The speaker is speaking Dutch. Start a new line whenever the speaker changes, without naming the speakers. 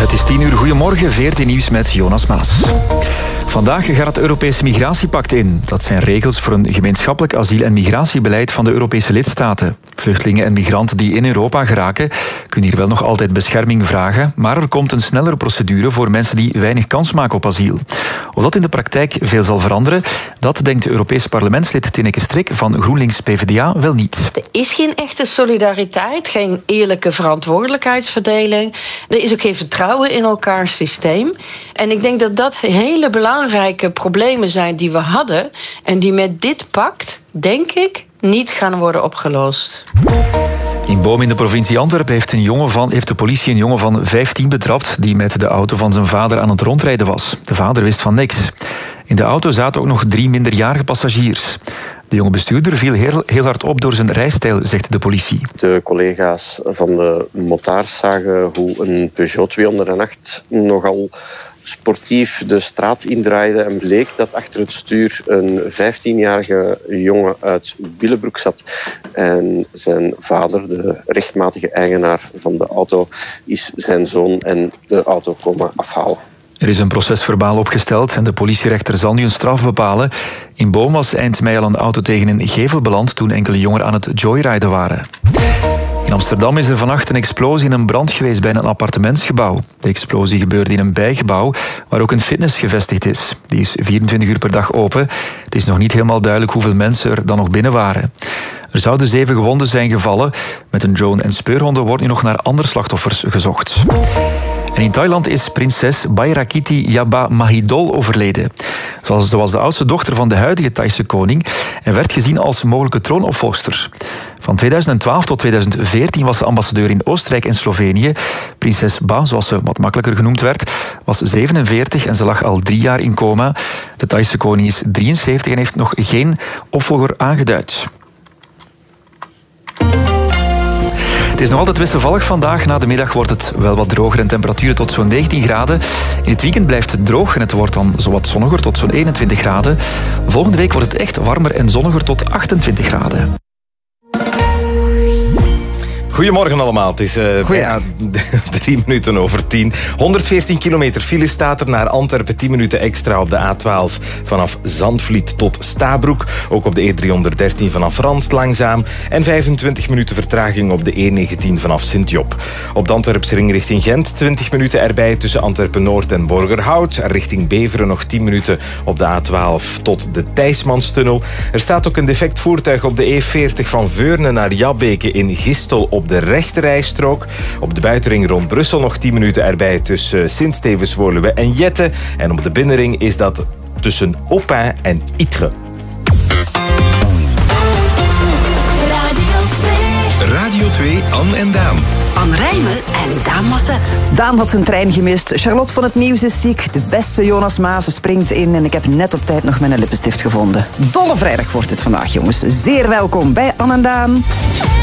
Het is 10 uur. Goedemorgen, VRT Nieuws met Jonas Maas. Vandaag gaat het Europese Migratiepact in. Dat zijn regels voor een gemeenschappelijk asiel- en migratiebeleid van de Europese lidstaten. Vluchtelingen en migranten die in Europa geraken kunnen hier wel nog altijd bescherming vragen, maar er komt een snellere procedure voor mensen die weinig kans maken op asiel. Of dat in de praktijk veel zal veranderen, dat denkt Europees parlementslid Tineke Strik van GroenLinks-PVDA wel niet.
Er is geen echte solidariteit, geen eerlijke verantwoordelijkheidsverdeling. Er is ook geen vertrouwen in elkaars systeem. En ik denk dat dat hele belangrijke problemen zijn die we hadden en die met dit pact, denk ik, niet gaan worden opgelost.
In Boom in de provincie Antwerpen heeft de politie een jongen van 15 betrapt die met de auto van zijn vader aan het rondrijden was. De vader wist van niks. In de auto zaten ook nog 3 minderjarige passagiers. De jonge bestuurder viel heel hard op door zijn rijstijl, zegt de politie.
De collega's van de motards zagen hoe een Peugeot 208 nogal sportief de straat indraaide en bleek dat achter het stuur een 15-jarige jongen uit Willebroek zat. En zijn vader, de rechtmatige eigenaar van de auto, is zijn zoon en de auto komen afhalen.
Er is een procesverbaal opgesteld en de politierechter zal nu een straf bepalen. In Boom was eind mei al een auto tegen een gevel beland toen enkele jongeren aan het joyriden waren. In Amsterdam is er vannacht een explosie in een brand geweest bij een appartementsgebouw. De explosie gebeurde in een bijgebouw waar ook een fitness gevestigd is. Die is 24 uur per dag open. Het is nog niet helemaal duidelijk hoeveel mensen er dan nog binnen waren. Er zouden 7 gewonden zijn gevallen. Met een drone en speurhonden wordt nu nog naar andere slachtoffers gezocht. En in Thailand is prinses Bairakiti Yaba Mahidol overleden. Ze was de oudste dochter van de huidige Thaise koning en werd gezien als mogelijke troonopvolgster. Van 2012 tot 2014 was ze ambassadeur in Oostenrijk en Slovenië. Prinses Ba, zoals ze wat makkelijker genoemd werd, was 47 en ze lag al 3 jaar in coma. De Thaise koning is 73 en heeft nog geen opvolger aangeduid. Het is nog altijd wisselvallig vandaag. Na de middag wordt het wel wat droger en temperaturen tot zo'n 19 graden. In het weekend blijft het droog en het wordt dan zowat zonniger tot zo'n 21 graden. Volgende week wordt het echt warmer en zonniger tot 28 graden.
Goedemorgen allemaal. Het is 3 minuten over 10. 114 kilometer file staat er naar Antwerpen. 10 minuten extra op de A12 vanaf Zandvliet tot Stabroek. Ook op de E313 vanaf Ranst langzaam. En 25 minuten vertraging op de E19 vanaf Sint-Job. Op de Antwerpse ring richting Gent 20 minuten erbij tussen Antwerpen-Noord en Borgerhout. Richting Beveren nog 10 minuten op de A12 tot de Thijsmanstunnel. Er staat ook een defect voertuig op de E40 van Veurne naar Jabbeke in Gistel op de rechterrijstrook. Op de buitenring rond Brussel nog 10 minuten erbij tussen Sint-Stevens-Woluwe en Jette. En op de binnenring is dat tussen Aupin en Ytre.
Radio 2, Anne en Daan.
Anne Rijmen en Daan Masset.
Daan had zijn trein gemist. Charlotte van het Nieuws is ziek. De beste Jonas Maas springt in. En ik heb net op tijd nog mijn lippenstift gevonden. Dolle vrijdag wordt het vandaag, jongens. Zeer welkom bij Anne en Daan.